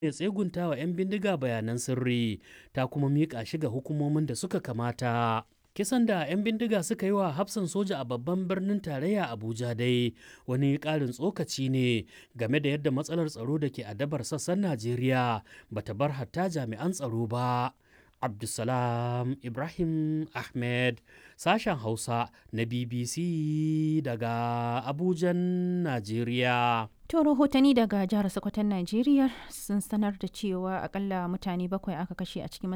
ya tsegunta wa 'yan bindiga bayanan sirri ta kuma miƙa shi ga hukumomin da suka kamata. Kisan da 'yan bindiga suka yi wa hafsan soja a babban birnin tarayya Abuja dai wani ƙarin tsokaci ne game da yadda matsalar tsaro da ke adabar sassan Najeriya bata bar hatta jami'an tsaro ba. Abdulsalam Ibrahim Ahmed, sashen Hausa na BBC daga Abujan, Najeriya. To rahotanni daga jihar Sokoton Najeriya sun sanar da cewa akalla mutane 7 aka kashe a cikin